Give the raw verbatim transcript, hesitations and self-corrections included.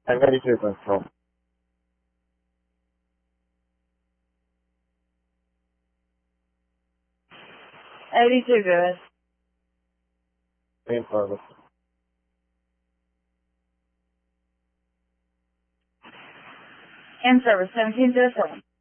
I'm ready to confirm. eighty-two good. Main service. In service seventeen zero seven.